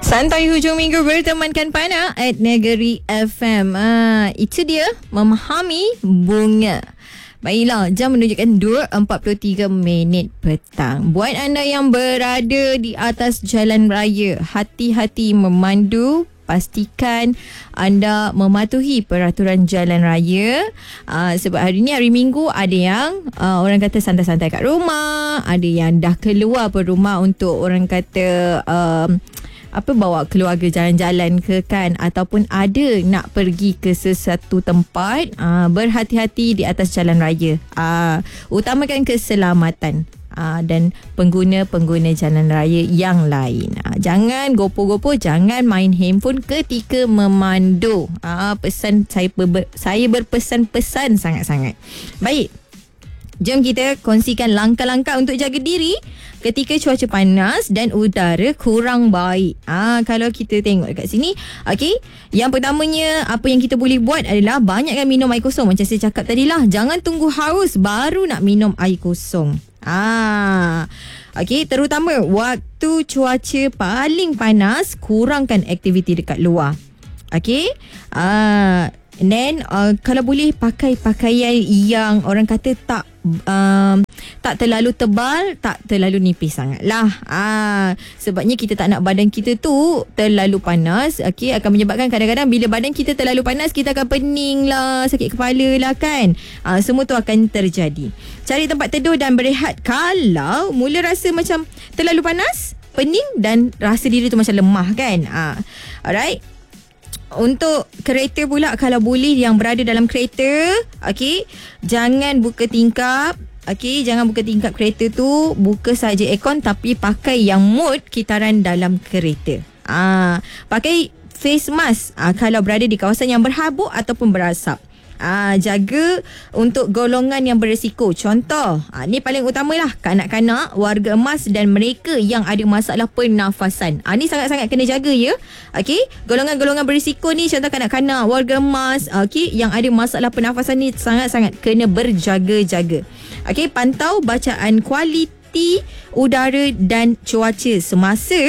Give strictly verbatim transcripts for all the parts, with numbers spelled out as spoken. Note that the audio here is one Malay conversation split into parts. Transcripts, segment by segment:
Santai hujung minggu bertemankan Pana at Negeri F M. Ah, itu dia memahami bunga. Baiklah, jam menunjukkan dua empat puluh tiga minit petang. Buat anda yang berada di atas jalan raya, hati-hati memandu. Pastikan anda mematuhi peraturan jalan raya. uh, Sebab hari ni hari Minggu, ada yang uh, orang kata santai-santai kat rumah, ada yang dah keluar per rumah untuk orang kata um, apa, bawa keluarga jalan-jalan ke kan, ataupun ada nak pergi ke sesuatu tempat. uh, Berhati-hati di atas jalan raya. uh, Utamakan keselamatan uh, dan pengguna-pengguna jalan raya yang lain. uh, Jangan gopo-gopo, jangan main handphone ketika memandu. uh, Pesan saya, ber, saya berpesan-pesan sangat-sangat. Baik, jom kita kongsikan langkah-langkah untuk jaga diri ketika cuaca panas dan udara kurang baik. Ah, kalau kita tengok dekat sini, okey, yang pertamanya apa yang kita boleh buat adalah banyakkan minum air kosong. Macam saya cakap tadi lah, jangan tunggu haus baru nak minum air kosong. Ah, okey, terutama waktu cuaca paling panas, kurangkan aktiviti dekat luar. Okey, ah, and then uh, kalau boleh pakai pakaian yang orang kata tak um, tak terlalu tebal, tak terlalu nipis sangat lah. Ah, sebabnya kita tak nak badan kita tu terlalu panas. Okey, akan menyebabkan kadang-kadang bila badan kita terlalu panas, kita akan pening lah, sakit kepala lah kan. Ah, semua tu akan terjadi. Cari tempat teduh dan berehat kalau mula rasa macam terlalu panas, pening dan rasa diri tu macam lemah kan. Ah, alright. Untuk kereta pula, kalau boleh yang berada dalam kereta, okey, jangan buka tingkap. Okey, jangan buka tingkap kereta tu, buka saja aircon tapi pakai yang mode kitaran dalam kereta. Ah, pakai face mask ah, kalau berada di kawasan yang berhabuk ataupun berasap. Ah, jaga untuk golongan yang berisiko. Contoh, ah, ni paling utamalah kanak-kanak, warga emas dan mereka yang ada masalah pernafasan. Ah, ni sangat-sangat kena jaga ya. Okey, golongan-golongan berisiko ni contoh kanak-kanak, warga emas, okey, yang ada masalah pernafasan ni sangat-sangat kena berjaga-jaga. Okey, pantau bacaan kualiti udara dan cuaca semasa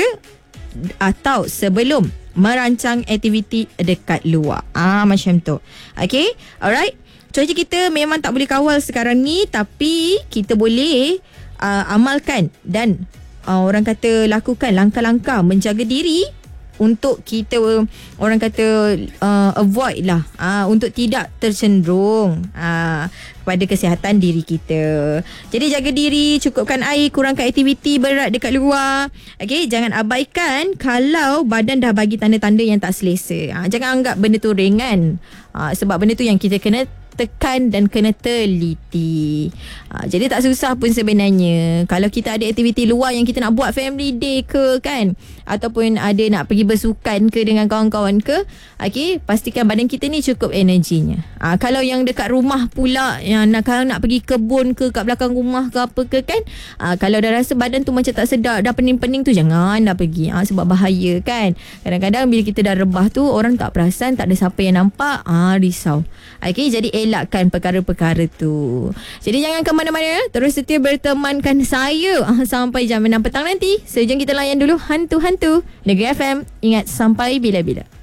atau sebelum merancang aktiviti dekat luar. Ah, macam tu. Okay, alright. Cuaca kita memang tak boleh kawal sekarang ni, tapi kita boleh uh, amalkan dan uh, orang kata lakukan langkah-langkah menjaga diri untuk kita orang kata uh, avoid lah uh, untuk tidak tercenderung uh, kepada kesihatan diri kita. Jadi jaga diri, cukupkan air, kurangkan aktiviti berat dekat luar. Okey, jangan abaikan kalau badan dah bagi tanda-tanda yang tak selesa. Uh, jangan anggap benda tu ringan. Uh, sebab benda tu yang kita kena tekan dan kena teliti. Ha, jadi tak susah pun sebenarnya. Kalau kita ada aktiviti luar yang kita nak buat, family day ke kan, ataupun ada nak pergi bersukan ke dengan kawan-kawan ke, okay, pastikan badan kita ni cukup energinya. Ha, kalau yang dekat rumah pula, yang nak, kalau nak pergi kebun ke kat belakang rumah ke apa ke kan, ha, kalau dah rasa badan tu macam tak sedap, dah pening-pening tu, jangan dah pergi. Ha, sebab bahaya kan. Kadang-kadang bila kita dah rebah tu, orang tak perasan, tak ada siapa yang nampak, ha, risau. Okay, jadi elakkan perkara-perkara tu. Jadi jangan ke mana-mana, terus setia bertemankan saya sampai jam enam petang nanti. Sejam kita layan dulu hantu-hantu Negeri F M. Ingat, sampai bila-bila.